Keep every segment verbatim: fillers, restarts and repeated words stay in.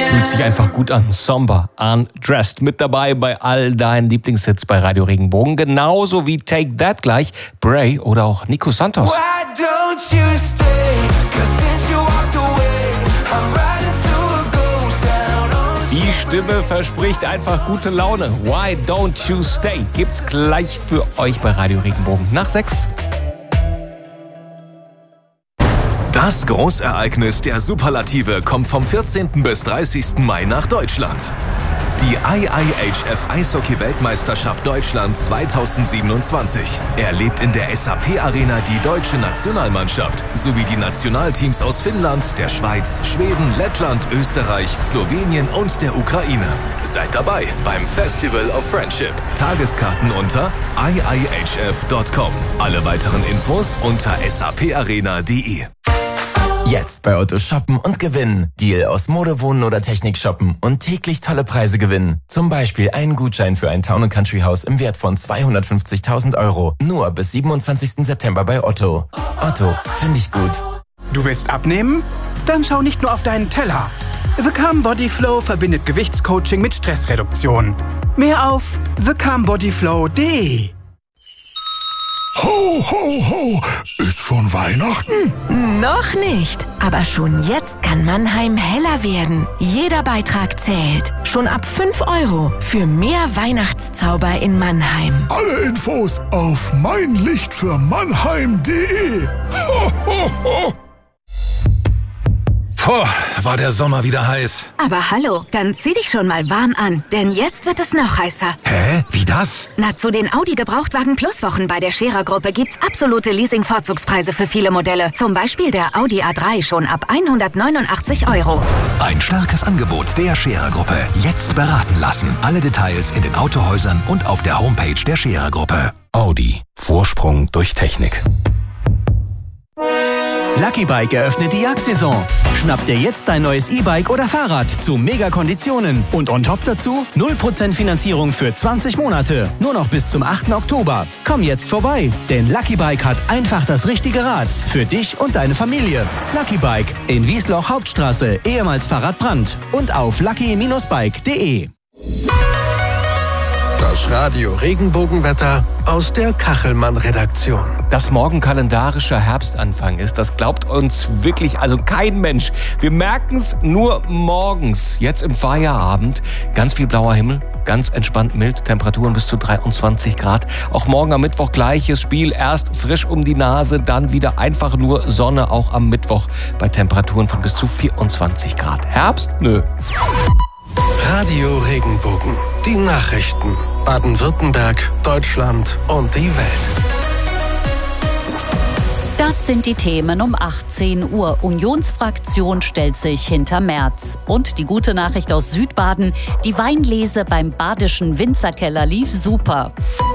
Fühlt sich einfach gut an. Somber, Undressed. Mit dabei bei all deinen Lieblingshits bei Radio Regenbogen. Genauso wie Take That gleich, Bray oder auch Nico Santos. Die Stimme verspricht einfach gute Laune. Why Don't You Stay? Gibt's gleich für euch bei Radio Regenbogen. Nach sechs. Das Großereignis der Superlative kommt vom vierzehnten bis dreißigsten Mai nach Deutschland. Die I I H F Eishockey-Weltmeisterschaft Deutschland zweitausendsiebenundzwanzig erlebt in der S A P Arena die deutsche Nationalmannschaft sowie die Nationalteams aus Finnland, der Schweiz, Schweden, Lettland, Österreich, Slowenien und der Ukraine. Seid dabei beim Festival of Friendship. Tageskarten unter i i h f punkt com. Alle weiteren Infos unter s a p arena punkt d e. Jetzt bei Otto shoppen und gewinnen. Deal aus Mode, Wohnen oder Technik shoppen und täglich tolle Preise gewinnen. Zum Beispiel einen Gutschein für ein Town and Country Haus im Wert von zweihundertfünfzigtausend Euro. Nur bis siebenundzwanzigsten September bei Otto. Otto, finde ich gut. Du willst abnehmen? Dann schau nicht nur auf deinen Teller. The Calm Body Flow verbindet Gewichtscoaching mit Stressreduktion. Mehr auf the calm body flow punkt d e. Ho, ho, ho! Ist schon Weihnachten? Noch nicht, aber schon jetzt kann Mannheim heller werden. Jeder Beitrag zählt. Schon ab fünf Euro für mehr Weihnachtszauber in Mannheim. Alle Infos auf mein Licht für Mannheim punkt d e. Ho, ho, ho! Puh, war der Sommer wieder heiß. Aber hallo, dann zieh dich schon mal warm an, denn jetzt wird es noch heißer. Hä? Wie das? Na, zu den Audi Gebrauchtwagen Plus Wochen bei der Scherer Gruppe gibt's absolute Leasing-Vorzugspreise für viele Modelle. Zum Beispiel der Audi A drei schon ab hundertneunundachtzig Euro. Ein starkes Angebot der Scherer Gruppe. Jetzt beraten lassen. Alle Details in den Autohäusern und auf der Homepage der Scherer Gruppe. Audi. Vorsprung durch Technik. Lucky Bike eröffnet die Jagdsaison. Schnapp dir jetzt dein neues E-Bike oder Fahrrad zu Mega-Konditionen. Und on top dazu null Prozent Finanzierung für zwanzig Monate. Nur noch bis zum achten Oktober. Komm jetzt vorbei, denn Lucky Bike hat einfach das richtige Rad. Für dich und deine Familie. Lucky Bike in Wiesloch Hauptstraße, ehemals Fahrradbrand. Und auf lucky Bindestrich bike punkt d e. Das Radio Regenbogenwetter aus der Kachelmann-Redaktion. Dass morgen kalendarischer Herbstanfang ist, das glaubt uns wirklich, also kein Mensch. Wir merken es nur morgens, jetzt im Feierabend. Ganz viel blauer Himmel, ganz entspannt mild, Temperaturen bis zu dreiundzwanzig Grad. Auch morgen am Mittwoch gleiches Spiel, erst frisch um die Nase, dann wieder einfach nur Sonne, auch am Mittwoch bei Temperaturen von bis zu vierundzwanzig Grad. Herbst? Nö. Radio Regenbogen, die Nachrichten. Baden-Württemberg, Deutschland und die Welt. Das sind die Themen um achtzehn Uhr. Unionsfraktion stellt sich hinter Merz. Und die gute Nachricht aus Südbaden, die Weinlese beim badischen Winzerkeller lief super.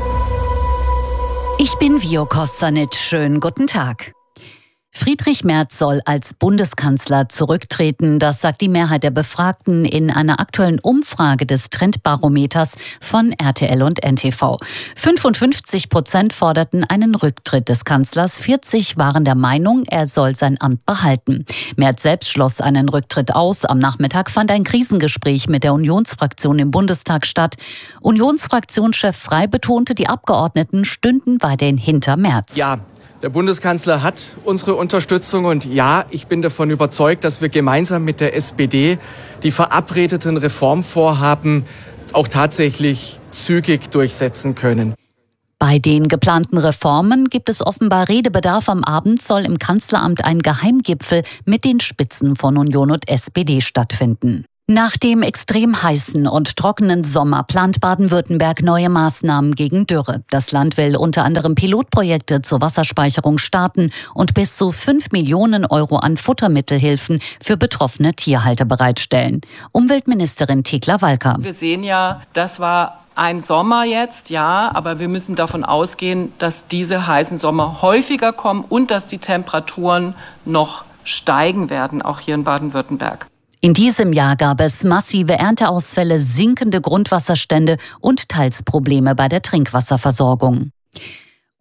Ich bin Vio Kostanic. Schönen guten Tag. Friedrich Merz soll als Bundeskanzler zurücktreten. Das sagt die Mehrheit der Befragten in einer aktuellen Umfrage des Trendbarometers von R T L und N T V. fünfundfünfzig Prozent forderten einen Rücktritt des Kanzlers, vierzig waren der Meinung, er soll sein Amt behalten. Merz selbst schloss einen Rücktritt aus. Am Nachmittag fand ein Krisengespräch mit der Unionsfraktion im Bundestag statt. Unionsfraktionschef Frey betonte, die Abgeordneten stünden weiterhin hinter Merz. Ja. Der Bundeskanzler hat unsere Unterstützung und ja, ich bin davon überzeugt, dass wir gemeinsam mit der S P D die verabredeten Reformvorhaben auch tatsächlich zügig durchsetzen können. Bei den geplanten Reformen gibt es offenbar Redebedarf. Am Abend soll im Kanzleramt ein Geheimgipfel mit den Spitzen von Union und S P D stattfinden. Nach dem extrem heißen und trockenen Sommer plant Baden-Württemberg neue Maßnahmen gegen Dürre. Das Land will unter anderem Pilotprojekte zur Wasserspeicherung starten und bis zu fünf Millionen Euro an Futtermittelhilfen für betroffene Tierhalter bereitstellen. Umweltministerin Thekla Walker. Wir sehen ja, das war ein Sommer jetzt, ja, aber wir müssen davon ausgehen, dass diese heißen Sommer häufiger kommen und dass die Temperaturen noch steigen werden, auch hier in Baden-Württemberg. In diesem Jahr gab es massive Ernteausfälle, sinkende Grundwasserstände und teils Probleme bei der Trinkwasserversorgung.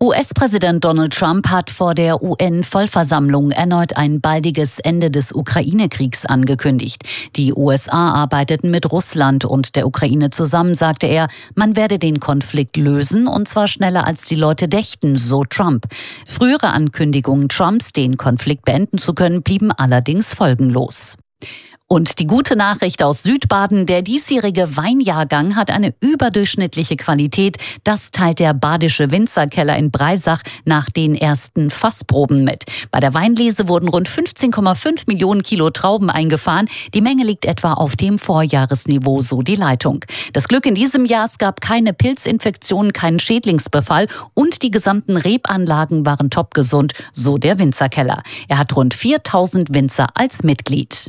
U S-Präsident Donald Trump hat vor der U N-Vollversammlung erneut ein baldiges Ende des Ukraine-Kriegs angekündigt. Die U S A arbeiteten mit Russland und der Ukraine zusammen, sagte er. Man werde den Konflikt lösen, und zwar schneller als die Leute dächten, so Trump. Frühere Ankündigungen Trumps, den Konflikt beenden zu können, blieben allerdings folgenlos. Und die gute Nachricht aus Südbaden: Der diesjährige Weinjahrgang hat eine überdurchschnittliche Qualität. Das teilt der Badische Winzerkeller in Breisach nach den ersten Fassproben mit. Bei der Weinlese wurden rund fünfzehn Komma fünf Millionen Kilo Trauben eingefahren. Die Menge liegt etwa auf dem Vorjahresniveau, so die Leitung. Das Glück in diesem Jahr: Es gab keine Pilzinfektionen, keinen Schädlingsbefall und die gesamten Rebanlagen waren topgesund, so der Winzerkeller. Er hat rund viertausend Winzer als Mitglied.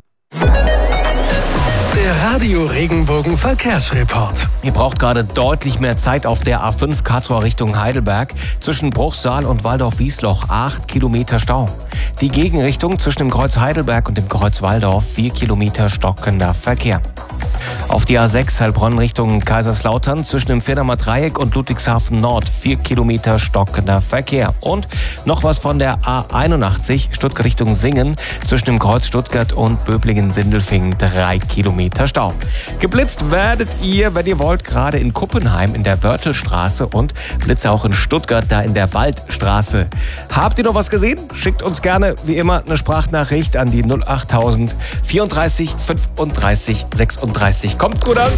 Der Radio Regenbogen Verkehrsreport. Ihr braucht gerade deutlich mehr Zeit auf der A fünf Karlsruhe Richtung Heidelberg. Zwischen Bruchsal und Waldorf-Wiesloch acht Kilometer Stau. Die Gegenrichtung zwischen dem Kreuz Heidelberg und dem Kreuz Waldorf vier Kilometer stockender Verkehr. Auf die A sechs Heilbronn Richtung Kaiserslautern zwischen dem Firdamer Dreieck und Ludwigshafen Nord vier Kilometer stockender Verkehr. Und noch was von der A einundachtzig Stuttgart Richtung Singen zwischen dem Kreuz Stuttgart und Böblingen-Sindelfingen drei Kilometer Stau. Geblitzt werdet ihr, wenn ihr wollt, gerade in Kuppenheim in der Wörthelstraße und Blitze auch in Stuttgart, da in der Waldstraße. Habt ihr noch was gesehen? Schickt uns gerne wie immer eine Sprachnachricht an die null achttausend vierunddreißig fünfunddreißig sechsunddreißig. Kommt gut an!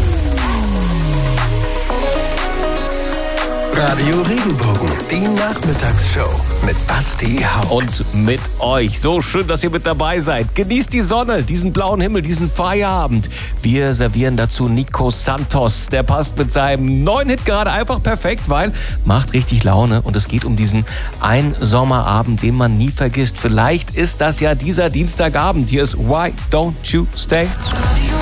Radio Regenbogen, die Nachmittagsshow mit Basti Hauck. Und mit euch. So schön, dass ihr mit dabei seid. Genießt die Sonne, diesen blauen Himmel, diesen Feierabend. Wir servieren dazu Nico Santos. Der passt mit seinem neuen Hit gerade einfach perfekt, weil macht richtig Laune. Und es geht um diesen einen Sommerabend, den man nie vergisst. Vielleicht ist das ja dieser Dienstagabend. Hier ist Why Don't You Stay?